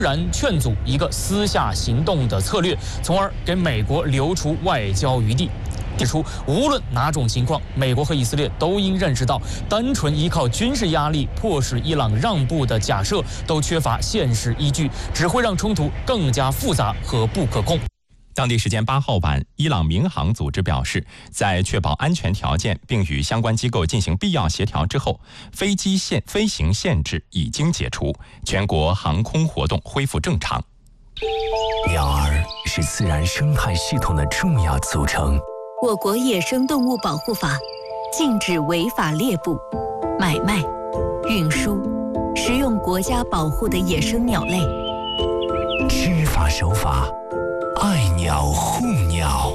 然劝阻一个私下行动的策略，从而给美国留出外交余地。指出，无论哪种情况，美国和以色列都应认识到，单纯依靠军事压力迫使伊朗让步的假设都缺乏现实依据，只会让冲突更加复杂和不可控。 当地时间8号晚，伊朗民航组织表示，在确保安全条件并与相关机构进行必要协调之后，飞行限制已经解除，全国航空活动恢复正常。 鸟儿是自然生态系统的重要组成。 我国野生动物保护法禁止违法猎捕、买卖、运输、食用国家保护的野生鸟类。 知法守法，爱鸟护鸟。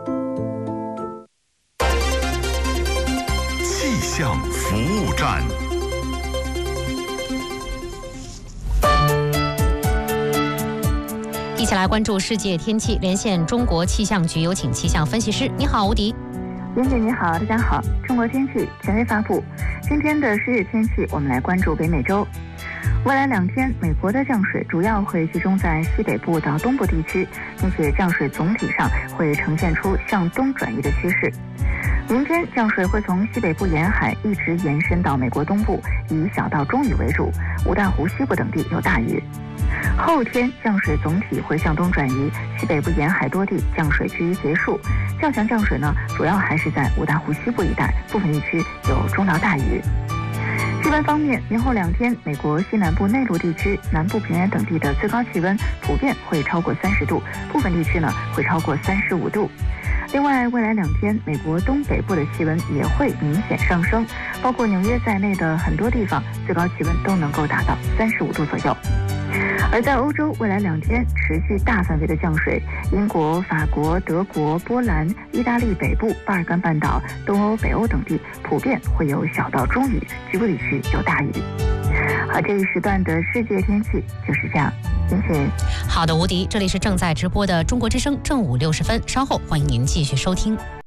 气象服务站。 一起来关注世界天气，连线中国气象局，有请气象分析师。你好，吴迪。 袁姐你好，大家好。中国天气权威发布，今天的世界天气，我们来关注北美洲。未来2天，美国的降水主要会集中在西北部到东部地区，并且降水总体上会呈现出向东转移的趋势。明天降水会从西北部沿海一直延伸到美国东部，以小到中雨为主，五大湖西部等地有大雨。后天降水总体会向东转移，西北部沿海多地降水趋于结束。较强降水呢，主要还是在五大湖西部一带，部分地区有中到大雨。气温方面，明后2天，美国西南部内陆地区、南部平原等地的最高气温普遍会超过30度，部分地区呢会超过35度。另外，未来2天，美国东北部的气温也会明显上升，包括纽约在内的很多地方，最高气温都能够达到35度左右。而在欧洲，未来2天持续大范围的降水，英国、法国、德国、波兰、意大利北部、巴尔干半岛、东欧、北欧等地普遍会有小到中雨，局部地区有大雨。好，这一时段的世界天气就是这样。谢谢。 好的，吴迪，这里是正在直播的中国之声正午60分，稍后欢迎您继续收听。